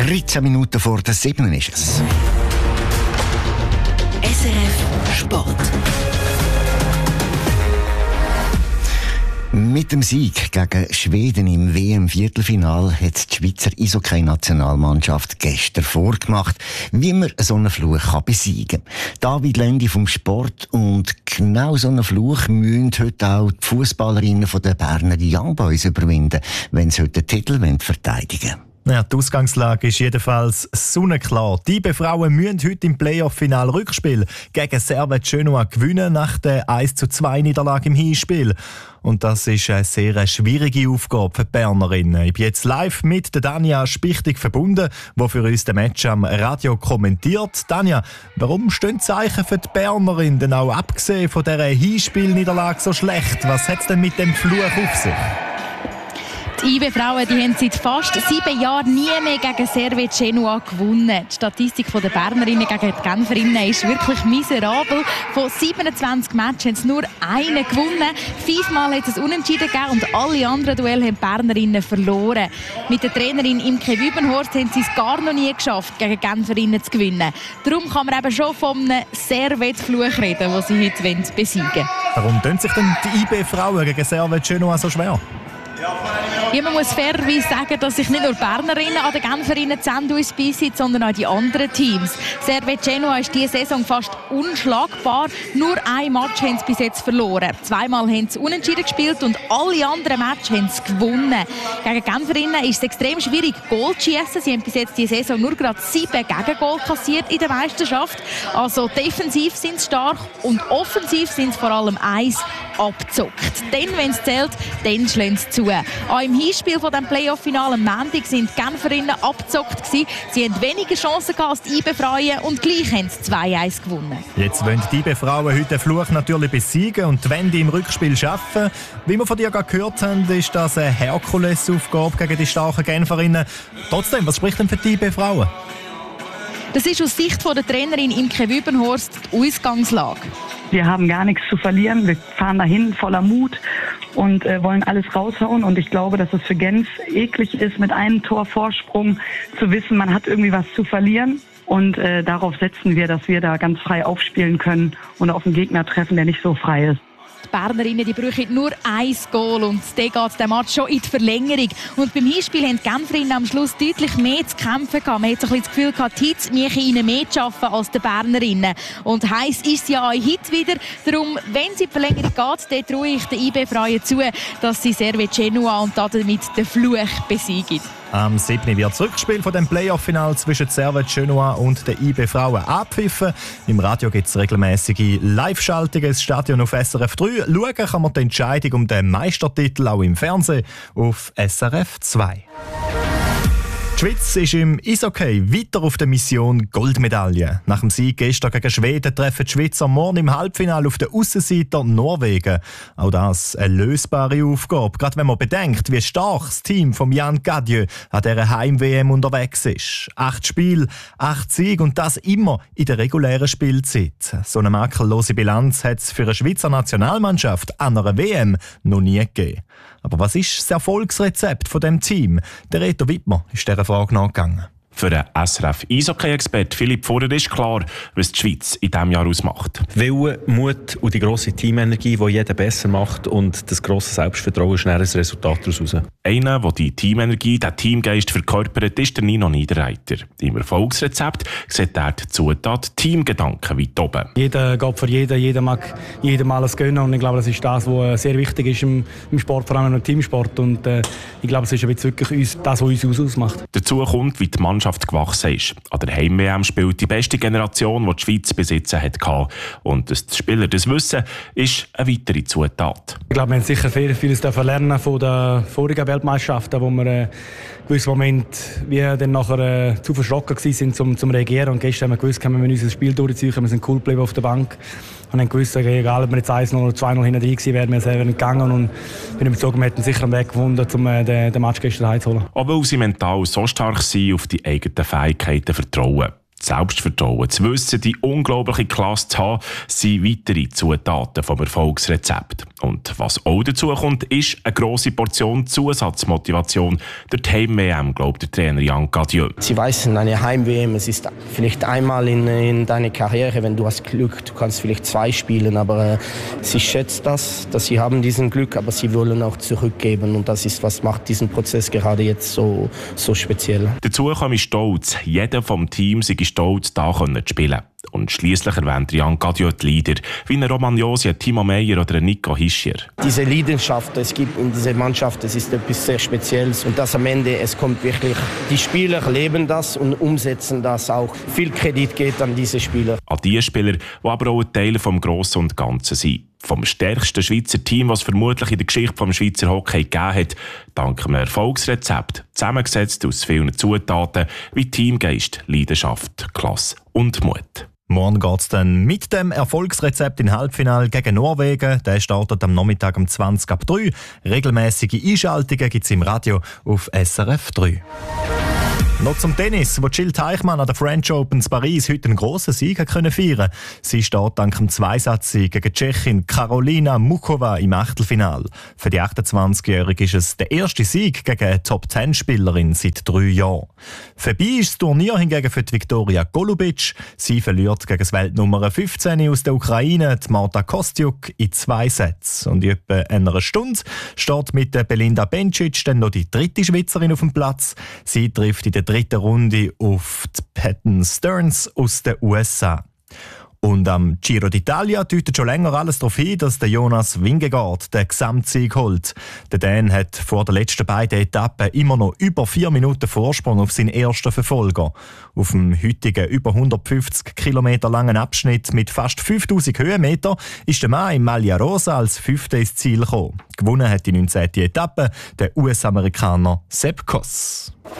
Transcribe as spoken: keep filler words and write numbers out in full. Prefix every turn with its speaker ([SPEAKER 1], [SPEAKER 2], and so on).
[SPEAKER 1] dreizehn Minuten vor der sieben ist es.
[SPEAKER 2] S R F Sport.
[SPEAKER 1] Mit dem Sieg gegen Schweden im W M-Viertelfinal hat die Schweizer Eishockey-Nationalmannschaft gestern vorgemacht, wie man so einen Fluch kann besiegen kann. David Lendi vom Sport, und genau so einen Fluch müssen heute auch die Fußballerinnen der Berner Young Boys überwinden, wenn sie heute den Titel verteidigen wollen.
[SPEAKER 3] Ja, die Ausgangslage ist jedenfalls sonnenklar. Die I B E-Frauen müssen heute im Playoff-Final Rückspiel gegen Servette Genua gewinnen nach der eins zu zwei Niederlage im Hinspiel. Und das ist eine sehr schwierige Aufgabe für die Bernerinnen. Ich bin jetzt live mit der Danja Spichtig verbunden, die für uns den Match am Radio kommentiert. Danja, warum stehen die Zeichen für die Bernerinnen auch abgesehen von dieser Hinspielniederlage so schlecht? Was hat es denn mit dem Fluch auf sich?
[SPEAKER 4] Die I B E-Frauen, die haben seit fast sieben Jahren nie mehr gegen Servette Genua gewonnen. Die Statistik der Bernerinnen gegen die Genferinnen ist wirklich miserabel. Von siebenundzwanzig Matches haben sie nur einen gewonnen. Fünfmal hat es Unentschieden gegeben und alle anderen Duelle haben die Bernerinnen verloren. Mit der Trainerin Imke Wübenhorst haben sie es gar noch nie geschafft, gegen Genferinnen zu gewinnen. Darum kann man eben schon von einem Servette-Fluch reden, den sie heute besiegen wollen.
[SPEAKER 3] Warum tun sich denn die I B E-Frauen gegen Servette Genua so schwer?
[SPEAKER 4] Ja, man muss fairerweise sagen, dass sich nicht nur Bernerinnen an den Genferinnen Zähne ausbeissen, sondern auch die anderen Teams. Servette Genua ist diese Saison fast unschlagbar. Nur ein Match haben sie bis jetzt verloren. Zweimal haben sie unentschieden gespielt und alle anderen Matches haben sie gewonnen. Gegen Genferinnen ist es extrem schwierig, Goal zu schiessen. Sie haben bis jetzt diese Saison nur gerade sieben Gegengol kassiert in der Meisterschaft. Also defensiv sind sie stark und offensiv sind sie vor allem eins abgezockt. Dann, wenn es zählt, dann schlagen sie zu. Auch im Hinspiel von dem Playoff-Final am Montag sind die Genferinnen abgezockt gewesen. Sie hatten weniger Chancen als die I B E-Frauen und gleich haben sie zwei eins gewonnen.
[SPEAKER 3] Jetzt wollen die I B E-Frauen heute den Fluch natürlich besiegen und die Wende im Rückspiel schaffen. Wie wir von dir gerade gehört haben, ist das eine Herkulesaufgabe gegen die starken Genferinnen. Trotzdem, was spricht denn für die I B E-Frauen?
[SPEAKER 4] Das ist aus Sicht von der Trainerin Imke Wübenhorst die Ausgangslage.
[SPEAKER 5] Wir haben gar nichts zu verlieren. Wir fahren dahin voller Mut und äh, wollen alles raushauen. Und ich glaube, dass es für Genf eklig ist, mit einem Tor Vorsprung zu wissen, man hat irgendwie was zu verlieren. Und äh, darauf setzen wir, dass wir da ganz frei aufspielen können und auf einen Gegner treffen, der nicht so frei ist.
[SPEAKER 4] Die Bernerinnen die brauchen nur ein Goal und dann geht der Match schon in die Verlängerung. Und beim Hinspiel haben die Genferinnen am Schluss deutlich mehr zu kämpfen gehabt. Man hat so ein bisschen das Gefühl gehabt, die Hits machen ihnen mehr zu arbeiten als die Bernerinnen. Und heiß ist ja auch ein Hit wieder. Darum, wenn es in die Verlängerung geht, dann traue ich den I B E-Frauen zu, dass sie Servette Genua und damit den Fluch besiegen.
[SPEAKER 3] Am siebten wird das Rückspiel von dem Playoff-Final zwischen Servette Genua und den I B E-Frauen abpfiffen. Im Radio gibt es regelmäßige Live-Schaltungen ins Stadion auf S R F drei. Schauen kann man die Entscheidung um den Meistertitel auch im Fernsehen auf S R F zwei. Die Schweiz ist im Eishockey weiter auf der Mission Goldmedaille. Nach dem Sieg gestern gegen Schweden treffen die Schweizer morgen im Halbfinale auf der Aussenseiter Norwegen. Auch das eine lösbare Aufgabe, gerade wenn man bedenkt, wie stark das Team von Jan Gadieu an dieser Heim-W M unterwegs ist. Acht Spiele, acht Siege und das immer in der regulären Spielzeit. So eine makellose Bilanz hat es für eine Schweizer Nationalmannschaft an einer W M noch nie gegeben. Aber was ist das Erfolgsrezept von dem Team? Der Reto Wittmer ist dieser Frage nachgegangen.
[SPEAKER 6] Für den S R F-Eishockey-Expert Philipp Vorer ist klar, was die Schweiz in diesem Jahr ausmacht.
[SPEAKER 7] Wille, Mut und die grosse Teamenergie, die jeder besser macht, und das grosse Selbstvertrauen ist ein Resultat daraus.
[SPEAKER 6] Einer, der die Teamenergie, den Teamgeist verkörpert, ist der Nino Niederreiter. Im Erfolgsrezept sieht er die Zutat Teamgedanken weit oben.
[SPEAKER 8] Jeder geht für jeden, jeder mag jedem alles gönnen, und ich glaube, das ist das, was sehr wichtig ist im, im Sport, vor allem im Teamsport, und äh, ich glaube, es ist jetzt wirklich uns, das, was uns ausmacht.
[SPEAKER 6] Dazu kommt, wie die Mannschaft gewachsen ist. An der Heim-W M spielt die beste Generation, die die Schweiz besitzen hatte. Und dass die Spieler das wissen, ist eine weitere Zutat.
[SPEAKER 8] Ich glaube, wir haben sicher viel, vieles lernen von den vorigen Weltmeisterschaften, wo wir äh, gewissen Moment wie dann nachher äh, zu verschrocken waren zum, zum Reagieren. Und gestern haben wir gewusst, können wir unser Spiel durchziehen, wir sind cool geblieben auf der Bank. Und dann gewusst, egal ob wir jetzt eins null oder zwei null hinten drin gewesen wären, wir selber nicht gegangen. Und bin überzeugt, wir hätten sicher einen Weg gefunden, um äh, den, den Match gestern heimzuholen.
[SPEAKER 6] Aber weil sie mental so stark sind, auf die eigenen Fähigkeiten vertrauen. Selbstvertrauen, zu wissen, die unglaubliche Klasse zu haben, sind weitere Zutaten vom Erfolgsrezept. Und was auch dazu kommt, ist eine grosse Portion Zusatzmotivation. Der Heim-W M, glaubt der Trainer Jan Cadieux.
[SPEAKER 9] Sie wissen, eine Heim-W M, es ist vielleicht einmal in, in deiner Karriere, wenn du hast Glück, du kannst vielleicht zwei spielen, aber äh, sie schätzen das, dass sie haben diesen Glück, aber sie wollen auch zurückgeben und das ist, was macht diesen Prozess gerade jetzt so, so speziell.
[SPEAKER 6] Dazu komme ich stolz, jeder vom Team sei stolz, da zu spielen. Und schliesslich erwähnt Jan Cadieux die Leader, wie ein Roman Josi, ein Timo Meyer oder ein Nico Hischier.
[SPEAKER 9] Diese Leidenschaft, es gibt in dieser Mannschaft, das ist etwas sehr Spezielles. Und das am Ende, es kommt wirklich, die Spieler leben das und umsetzen das auch. Viel Kredit geht an diese Spieler.
[SPEAKER 6] An die Spieler, die aber auch ein Teil vom Grossen und Ganzen sind. Vom stärksten Schweizer Team, was es vermutlich in der Geschichte des Schweizer Hockey gegeben hat, dank einem Erfolgsrezept, zusammengesetzt aus vielen Zutaten wie Teamgeist, Leidenschaft, Klasse und Mut.
[SPEAKER 3] Morgen geht es dann mit dem Erfolgsrezept im Halbfinale gegen Norwegen. Der startet am Nachmittag um zwanzig ab drei. Regelmäßige Einschaltungen gibt es im Radio auf S R F drei. Noch zum Tennis, wo Jill Teichmann an der French Open in Paris heute einen grossen Sieg hat können feiern. Sie steht dank dem Zweisatzsieg gegen die Tschechin Karolina Mukova im Achtelfinale. Für die achtundzwanzigjährige ist es der erste Sieg gegen eine Top-zehn-Spielerin seit drei Jahren. Vorbei ist das Turnier hingegen für die Viktoria Golubic. Sie verliert gegen das Weltnummer fünfzehn aus der Ukraine, die Marta Kostyuk, in zwei Sätzen. Und in etwa einer Stunde steht mit der Belinda Bencic dann noch die dritte Schweizerin auf dem Platz. Sie trifft in der dritten Runde auf die Patton Stearns aus den U S A. Und am Giro d'Italia deutet schon länger alles darauf hin, dass der Jonas Vingegaard den Gesamtsieg holt. Der Dän hat vor den letzten beiden Etappen immer noch über vier Minuten Vorsprung auf seinen ersten Verfolger. Auf dem heutigen über hundertfünfzig Kilometer langen Abschnitt mit fast fünftausend Höhenmeter ist der Mann im Maglia Rosa als Fünfter ins Ziel gekommen. Gewonnen hat die neunzehnte Etappe der U S-Amerikaner Sepp Kuss.